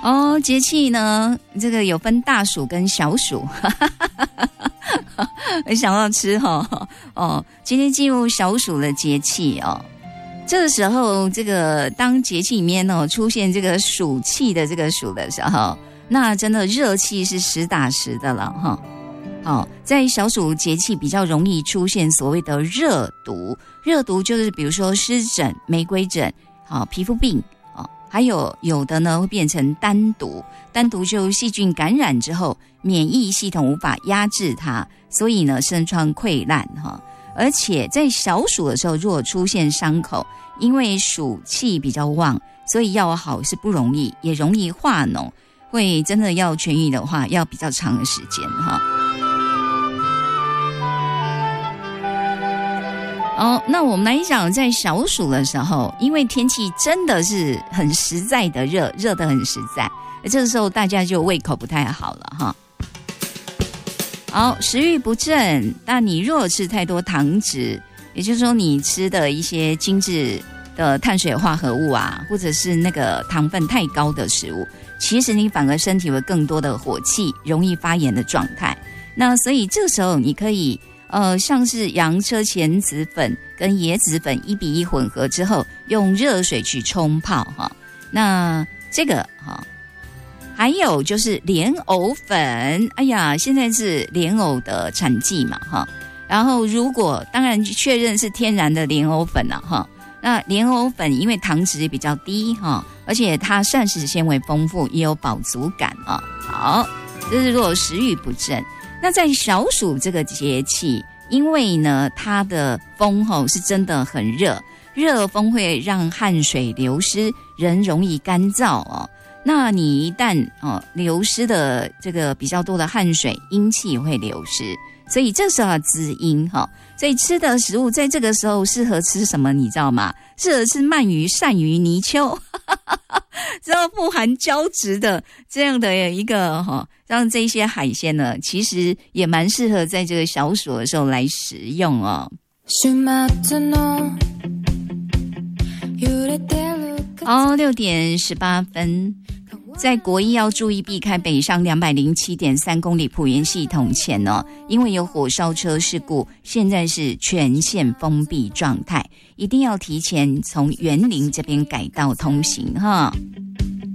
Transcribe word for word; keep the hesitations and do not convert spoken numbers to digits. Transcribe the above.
哦，节气呢，这个有分大暑跟小暑，很想要吃哈、哦。哦，今天进入小暑的节气哦。这个时候，这个当节气里面哦出现这个暑气的这个暑的时候，那真的热气是实打实的了哈。好、哦，在小暑节气比较容易出现所谓的热毒，热毒就是比如说湿疹、玫瑰疹，好、哦、皮肤病，哦，还有有的呢会变成单毒，单毒就细菌感染之后，免疫系统无法压制它，所以呢身疮溃烂哈。哦而且在小暑的时候，如果出现伤口，因为暑气比较旺，所以要好是不容易，也容易化脓，会真的要痊愈的话，要比较长的时间哈。哦，那我们来讲，在小暑的时候，因为天气真的是很实在的热，热得很实在，这个时候大家就胃口不太好了哈。好，食欲不振，但你若吃太多糖质，也就是说你吃的一些精致的碳水化合物啊，或者是那个糖分太高的食物，其实你反而身体会更多的火气，容易发炎的状态。那所以这个时候你可以呃，像是洋车前子粉跟椰子粉一比一混合之后，用热水去冲泡哈。那这个哈。还有就是莲藕粉，哎呀，现在是莲藕的产季嘛，哈。然后如果当然确认是天然的莲藕粉啊，哈。那莲藕粉因为糖质比较低哈，而且它膳食纤维丰富，也有饱足感啊。好，这是如果食欲不振。那在小暑这个节气，因为呢它的风吼是真的很热，热风会让汗水流失，人容易干燥哦。那你一旦哦流失的这个比较多的汗水，阴气会流失，所以这时候要滋阴哈、哦。所以吃的食物在这个时候适合吃什么？你知道吗？适合吃鳗鱼、鳝鱼、泥鳅，这样富含胶质的这样的一个哈、哦，让这些海鲜呢，其实也蛮适合在这个小暑的时候来食用哦。好，六点十八分。在国一要注意避开北上两百零七点三公里埔盐系统前哦，因为有火烧车事故，现在是全线封闭状态，一定要提前从员林这边改道通行哈。